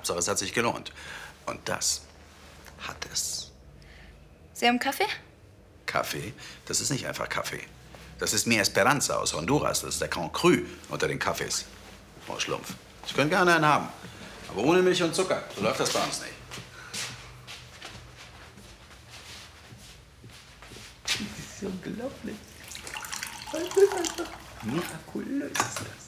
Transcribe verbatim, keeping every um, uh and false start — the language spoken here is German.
Hauptsache, es hat sich gelohnt. Und das hat es. Sie haben Kaffee? Kaffee? Das ist nicht einfach Kaffee. Das ist Mi Esperanza aus Honduras. Das ist der Grand Cru unter den Kaffees. Frau Schlumpf, Sie können gerne einen haben. Aber ohne Milch und Zucker. So läuft das bei uns nicht. Das ist unglaublich. Das ist einfach mirakulös.